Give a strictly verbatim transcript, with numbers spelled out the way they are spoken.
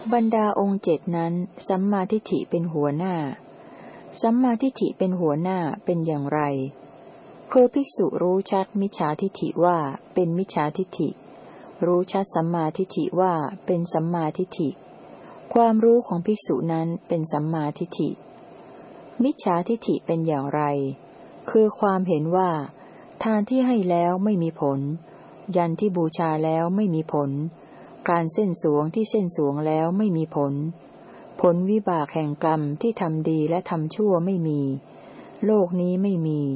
บรรดาองค์เจ็ดนั้นสัมมาทิฏฐิเป็นหัวหน้าสัมมาทิฏฐิเป็นหัวหน้าเป็นอย่างไรคือภิกษุรู้ชัดมิจฉาทิฏฐิว่าเป็นมิจฉาทิฏฐิรู้ชัดสัมมาทิฏฐิว่าเป็นสัมมาทิฏฐิความรู้ของภิกษุนั้นเป็นสัมมาทิฏฐิมิจฉาทิฏฐิเป็นอย่างไรคือความเห็นว่าทานที่ให้แล้วไม่มีผลยันที่บูชาแล้วไม่มีผลการเส้นสวงที่เส้นสวงแล้วไม่มีผลผลวิบากแห่งกรรมที่ทำดีและทำชั่วไม่มีโลกนี้ไม่มี